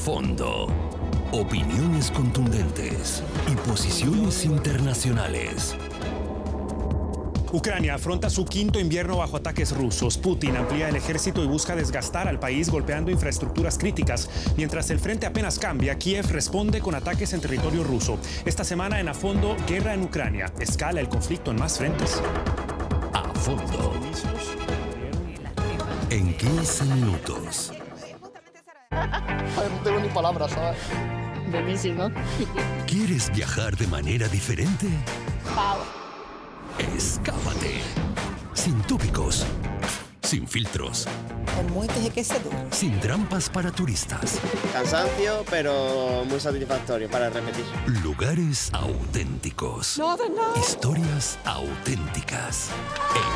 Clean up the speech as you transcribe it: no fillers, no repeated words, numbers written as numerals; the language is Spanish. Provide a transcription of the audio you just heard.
fondo. Opiniones contundentes y posiciones internacionales. Ucrania afronta su quinto invierno bajo ataques rusos. Putin amplía el ejército y busca desgastar al país golpeando infraestructuras críticas. Mientras el frente apenas cambia, Kiev responde con ataques en territorio ruso. Esta semana en A Fondo, guerra en Ucrania. Escala el conflicto en más frentes. A Fondo. En 15 minutos. No tengo ni palabras, ¿sabes? Buenísimo. ¿Quieres viajar de manera diferente? Wow. Escápate. Sin tópicos. Sin filtros. Con muy enriquecedor. Sin trampas para turistas. Cansancio, pero muy satisfactorio para repetir. Lugares auténticos. No, de nada. Historias auténticas. En